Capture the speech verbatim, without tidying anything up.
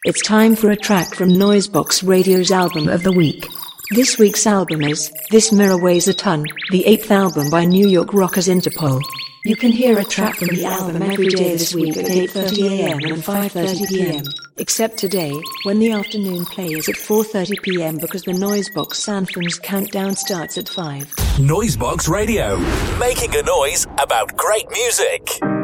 It's time for a track from Noisebox Radio's album of the week. This week's album is This Mirror Weighs a Ton, the eighth album by New York rockers Interpol. You can hear a track from the album every day this week at eight thirty a.m. and five thirty p.m, except today, when the afternoon play is at four thirty p.m. because the Noisebox Anthems countdown starts at five. Noisebox Radio, making a noise about great music.